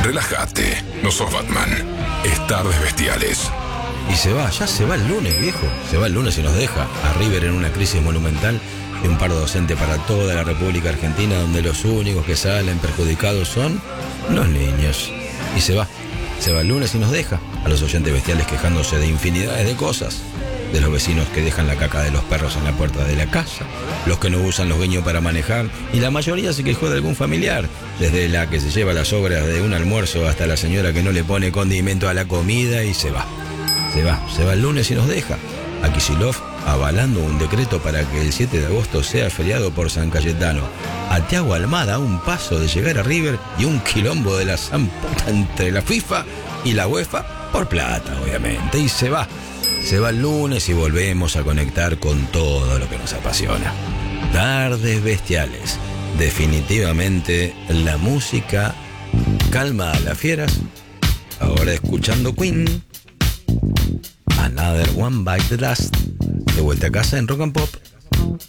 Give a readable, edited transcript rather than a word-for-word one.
Relájate, no sos Batman. Es Tardes Bestiales. Y ya se va el lunes, viejo. Se va el lunes y nos deja a River en una crisis monumental y un paro docente para toda la República Argentina, donde los únicos que salen perjudicados son los niños. Y se va el lunes y nos deja a los oyentes bestiales quejándose de infinidades de cosas. De los vecinos que dejan la caca de los perros en la puerta de la casa, los que no usan los guiños para manejar, y la mayoría se quejó de algún familiar, desde la que se lleva las sobras de un almuerzo hasta la señora que no le pone condimento a la comida, y se va el lunes y nos deja a Kicillof avalando un decreto para que el 7 de agosto sea feriado por San Cayetano, a Thiago Almada a un paso de llegar a River y un quilombo de la zamputa entre la FIFA y la UEFA por plata, obviamente, y se va el lunes y volvemos a conectar con todo lo que nos apasiona. Tardes Bestiales. Definitivamente la música calma a las fieras. Ahora escuchando Queen. Another One Bite the Dust. De vuelta a casa en Rock and Pop.